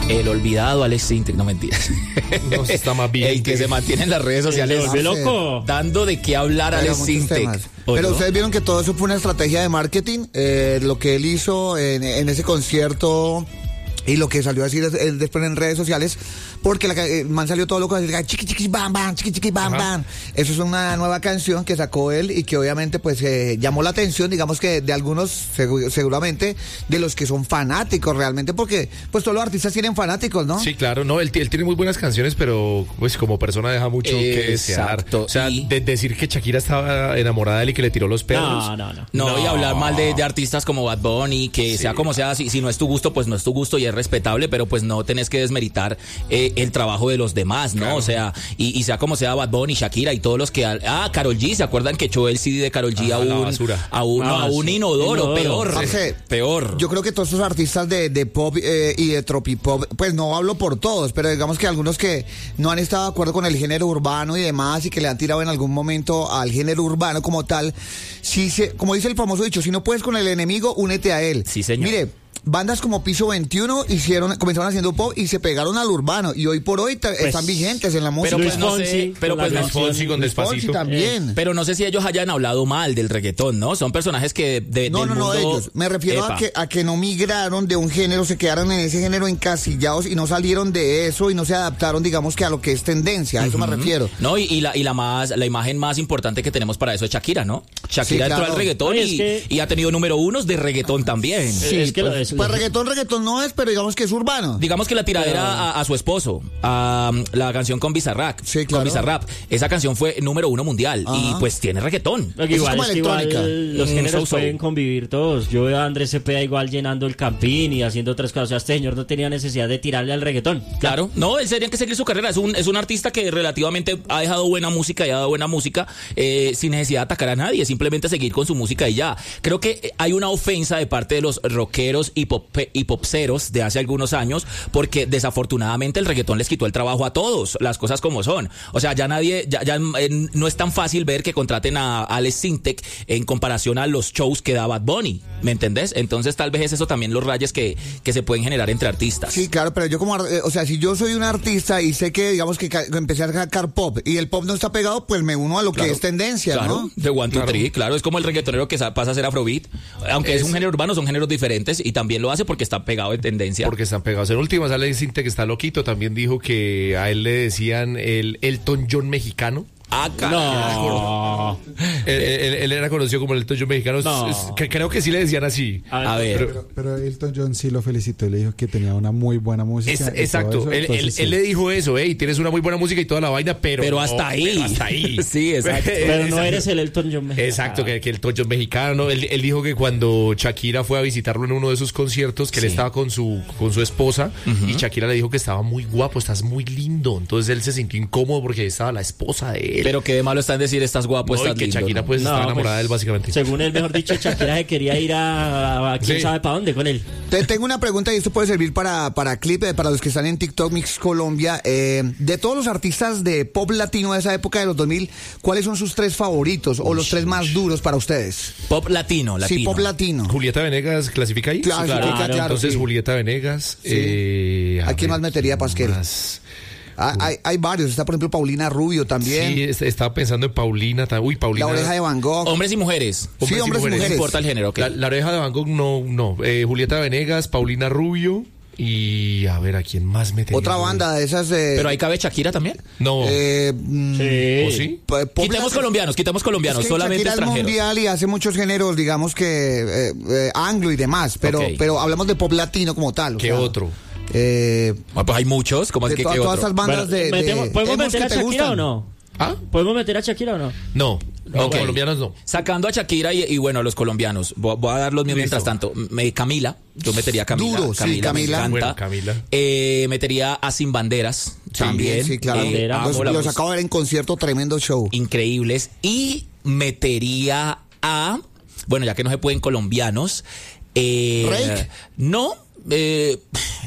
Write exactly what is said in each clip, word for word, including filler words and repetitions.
El olvidado Alex Sintek, no mentiras. No, está más bien. El que se mantiene en las redes sociales. ¡Qué loco! Dando de qué hablar Alex Sintek. Pero ustedes vieron que todo eso fue una estrategia de marketing, eh, lo que él hizo en, en ese concierto y lo que salió a decir él después en redes sociales, porque la, el man salió todo loco a decir chiqui chiqui bam bam, chiqui chiqui bam bam. Eso es una nueva canción que sacó él y que obviamente pues eh, llamó la atención, digamos que de algunos segu- seguramente de los que son fanáticos realmente, porque pues todos los artistas tienen fanáticos, ¿no? Sí, claro, no, él, él tiene muy buenas canciones, pero pues como persona deja mucho que desear. Exacto. O sea, Y- de decir que Shakira estaba enamorada de él y que le tiró los perros. No, no, no. No, No. y hablar mal de, de artistas como Bad Bunny, que Sí. sea como sea, si, si no es tu gusto, pues no es tu gusto y es respetable, pero pues no tenés que desmeritar eh, el trabajo de los demás, ¿no? Claro. O sea, y, y sea como sea Bad Bunny, Shakira y todos los que... Ah, Karol G, ¿se acuerdan que echó el C D de Karol G Ajá, a la un, basura. a un, no, Ah, a un sí. inodoro? Inodoro. Peor, Parce, peor. Yo creo que todos estos artistas de, de pop eh, y de tropipop, pues no hablo por todos, pero digamos que algunos que no han estado de acuerdo con el género urbano y demás y que le han tirado en algún momento al género urbano como tal, sí se, como dice el famoso dicho, si no puedes con el enemigo, únete a él. Sí, señor. Mire, bandas como Piso veintiuno hicieron, comenzaron haciendo pop y se pegaron al urbano y hoy por hoy ta- están vigentes en la música. pero Luis pues no sé, Fonsi, pero con la pues no- Luis Fonsi con Luis Fonsi Despacito. también. Pero no sé si ellos hayan hablado mal del reggaetón, ¿no? Son personajes que de, No, del no, no, mundo- ellos. Me refiero a Epa. que, a que no migraron de un género, se quedaron en ese género encasillados y no salieron de eso y no se adaptaron, digamos que a lo que es tendencia. A eso me refiero. No, y, y la y la más la imagen más importante que tenemos para eso es Shakira, ¿no? Shakira Sí, entró claro. al reggaetón Oye, es y, que- y ha tenido número unos de reggaetón también. Sí, es que lo- pues, es- pues reggaetón, reggaetón no es, pero digamos que es urbano. Digamos que la tiradera a, a su esposo, a um, la canción con Bizarrap, Sí, con claro. Bizarrap, esa canción fue número uno mundial Ajá. y pues tiene reggaetón. Lo que Eso es igual como es que igual electrónica. los Mm, géneros so-so. pueden convivir todos. Yo veo a Andrés Cepeda igual llenando el campín y haciendo otras cosas. O sea, este señor no tenía necesidad de tirarle al reggaetón. Claro, no, él sería que seguir su carrera. Es un, es un artista que relativamente ha dejado buena música y ha dado buena música eh, sin necesidad de atacar a nadie, simplemente seguir con su música y ya. Creo que hay una ofensa de parte de los rockeros y, pop, y popseros de hace algunos años, porque desafortunadamente el reggaetón les quitó el trabajo a todos, las cosas como son. O sea, ya nadie, ya, ya eh, no es tan fácil ver que contraten a Alex Sintek en comparación a los shows que da Bad Bunny, ¿me entendés? Entonces tal vez es eso también los rayes que, que se pueden generar entre artistas. Sí, claro, pero yo como, ar- eh, o sea, si yo soy un artista y sé que, digamos, que ca- empecé a sacar pop y el pop no está pegado, pues me uno a lo Claro. que es tendencia, Claro, ¿no? de one, two, Claro. three, claro, es como el reggaetonero que sa- pasa a ser afrobeat, aunque es, Es- un género urbano, son géneros diferentes y también lo hace porque está pegado de tendencia. Porque están pegados. En últimas, Alex Sintek que está loquito, también dijo que a él le decían el Elton John mexicano. Ah, carajo. No. Él, él- él era conocido como el Elton John mexicano. No. Es- que creo que sí le decían así. A ver, Pero, pero Elton John sí lo felicitó y le dijo que tenía una muy buena música. Es- y todo exacto, eso, él, entonces él- sí. él le dijo eso, hey, tienes una muy buena música y toda la vaina, pero pero no, hasta ahí. pero hasta ahí. Sí, exacto. Pero no eres el Elton John mexicano. Exacto, que, que el Elton John mexicano. Él, él dijo que cuando Shakira fue a visitarlo en uno de sus conciertos, que él Sí. estaba con su con su esposa y Shakira le dijo que estaba muy guapo, estás muy lindo. Entonces él se sintió incómodo porque estaba la esposa de él. Pero qué de malo está en decir estás guapo, No, y estás que lindo, Shakira ¿no? pues No, estaba enamorada pues, de él básicamente. Según él, mejor dicho, Shakira se quería ir a, a quién Sí. sabe para dónde con él. Te tengo una pregunta y esto puede servir para, para clip, eh, para los que están en TikTok Mix Colombia. Eh, de todos los artistas de pop latino de esa época de los dos mil, ¿cuáles son sus tres favoritos o los tres más duros para ustedes? Pop latino, latino. Sí, pop latino. Julieta Venegas clasifica ahí. Claro, Sí, claro, claro. claro, Entonces sí. Julieta Venegas. Sí. eh, ¿A quién ver, más metería, Pasquel? más? Ah, hay, hay varios. Está, por ejemplo, Paulina Rubio también. Sí, es- estaba pensando en Paulina. ta- Uy, Paulina. La oreja de Van Gogh. Hombres y mujeres. Sí, hombres y No mujeres. importa el género, ok. La, la oreja de Van Gogh, no, no. Eh, Julieta Venegas, Paulina Rubio y a ver, ¿a quién más metería? Otra banda de esas. Eh, Pero ahí cabe Shakira también. No. eh, mm, Sí. ¿O sí? p- pop Quitemos latino. colombianos, quitemos colombianos, Es que solamente Shakira es extranjeros. mundial y hace muchos géneros, digamos que eh, eh, anglo y demás, pero Ok. pero hablamos de pop latino como tal. o ¿Qué sea, otro? Eh, Ah, pues hay muchos, ¿cómo es de que to- qué todas otro? esas bandas Bueno, de, de metemos- ¿Podemos emos meter que a te Shakira gustan. o no? ¿Ah? ¿Podemos meter a Shakira o no? No. No, Ok. colombianos no. Sacando a Shakira y, y bueno, a los colombianos, voy, voy a dar los míos mientras tanto. Me, Camila, yo metería a Camila. Duro, sí, Camila, Camila. me encanta. Bueno, Camila. Eh, metería a Sin Banderas. También, sí, claro. Eh, Bandera. amo Los, la los música. acabo de ver en concierto, tremendo show. Increíbles. Y metería a, bueno, ya que no se pueden colombianos. Eh, ¿Rake? No. Eh,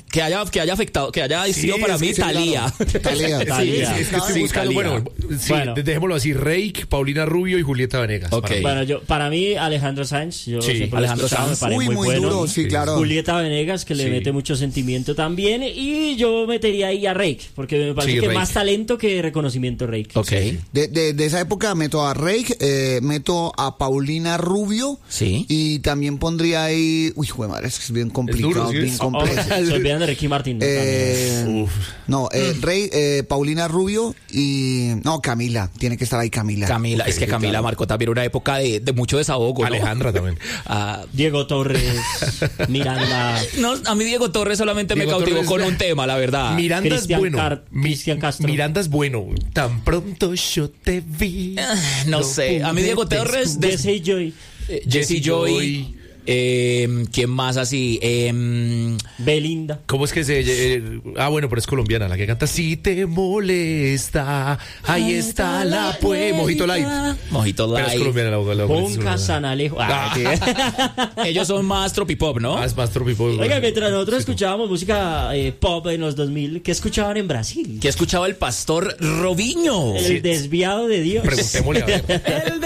que haya, que haya afectado, que haya sido Sí, para es mí que sí, Talía. Talía. Sí, Talía. sí, es que estoy Sí, buscando, Talía. bueno, sí, Bueno. dejémoslo así, Reik, Paulina Rubio y Julieta Venegas. Ok. para mí. Bueno, yo, para mí, Alejandro Sanz, yo Sí, siempre Alejandro lo he escuchado, Sanz. me parece Uy, muy, muy bueno. duro, sí, claro. Julieta Venegas, que le Sí. mete mucho sentimiento también. Y yo metería ahí a Reik, porque me parece Sí, que Reik. más talento que reconocimiento Reik. Ok. De, de, de esa época meto a Reik, eh, meto a Paulina Rubio. Sí. Y también pondría ahí. Uy, joder, madre, es que es bien complicado, duro, sí, bien es- Oh, complejo. se olvidan de Ricky Martin. ¿no? Eh, Uf. no, eh, Rey, eh, Paulina Rubio y. No, Camila. Tiene que estar ahí Camila. Camila, es que Sí, Camila claro. marcó también una época de, de mucho desahogo, ¿no? Alejandra también. Ah, Diego Torres, Miranda, no, a mí Diego Torres solamente Diego me cautivó Torres- con un tema, la verdad. Miranda Cristian es bueno. Car- Mi- Cristian Castro. Miranda es bueno. Tan pronto yo te vi. No sé, a mí Diego pude Torres, de- Jesse y Joy, eh, Jesse Joy, eh, ¿quién más así? Eh, Belinda. ¿Cómo es que se.? eh, ah, bueno, pero es colombiana la que canta. Si te molesta, ahí está la pues. Mojito Light. Mojito Pero es Light. colombiana la, la, la Ponca Sanalejo. Ah, sí. Ellos son más tropipop, ¿no? Más, más tropipop. Oiga, mientras nosotros escuchábamos música eh, pop en los dos mil, ¿qué escuchaban en Brasil? Que escuchaba el pastor Robinho. El desviado de Dios. Preguntémosle a ver. El